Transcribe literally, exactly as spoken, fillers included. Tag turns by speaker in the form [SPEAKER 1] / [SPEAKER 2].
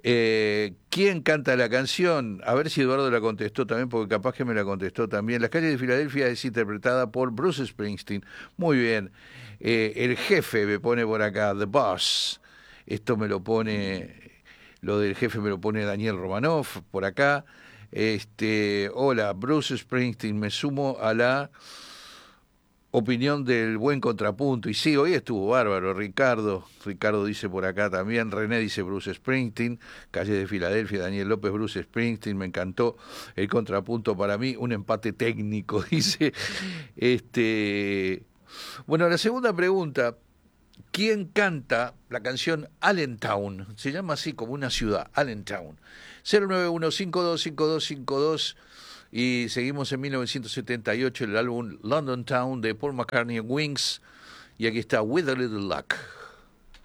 [SPEAKER 1] Eh, ¿Quién canta la canción? A ver si Eduardo la contestó también, porque capaz que me la contestó también. Las calles de Filadelfia es interpretada por Bruce Springsteen. Muy bien. Eh, el jefe me pone por acá, The Boss. Esto me lo pone, lo del jefe me lo pone Daniel Romanoff por acá. Este, hola, Bruce Springsteen, me sumo a la opinión del buen contrapunto. Y sí, hoy estuvo bárbaro. Ricardo, Ricardo dice por acá también. René dice Bruce Springsteen. Calle de Filadelfia, Daniel López, Bruce Springsteen. Me encantó el contrapunto para mí. Un empate técnico, dice. Este, bueno, la segunda pregunta. ¿Quién canta la canción Allentown? Se llama así como una ciudad, Allentown. cero nueve uno cinco dos cinco dos cinco dos. Y seguimos en mil novecientos setenta y ocho, el álbum London Town de Paul McCartney and Wings. Y aquí está With a Little Luck.